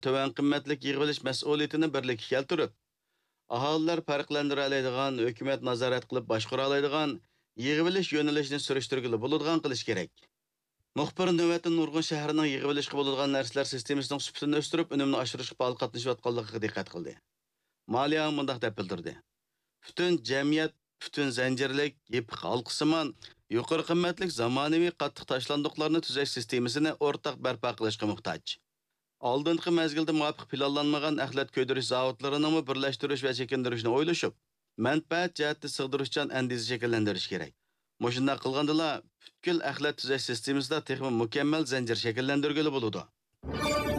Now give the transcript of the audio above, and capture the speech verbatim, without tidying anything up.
töven qimmatlik yig'ib olish mas'uliyatini birlikka keltirib, aholilar farqlantira oladigan, hukumat nazorat qilib boshqara oladigan yig'ib olish yo'nalishini surishtirgili bo'ladigan qilish kerak. Muxbir navbatda Nurg'un shahrining yig'ib olishga bo'ladigan narsalar sistemasining sifatini o'stirib, unumni oshirishga faol qatnashayotganligiga diqqat qildi. Maliya mundaq deb bildirdi. Bütün jamiyat, bütün zanjirlik, ip halqısıman, yuqori qimmatlik zamonaviy qattiq tashlandiqlarni tuzash sistemasini o'rtaq barpo qilishga muhtoj. Oldingi mezgilda muvofiq planlanmagan axlat ko'ydirish zavodlarini birlashtirish va chekindirishni o'ylashib, manfaat jihatda sig'dirishchan andiz shakllantirish kerak. Mushunda qilgandila butkul axlat tuzash sistemasida texnik mukammal zanjir shakllantirgili bo'ladi.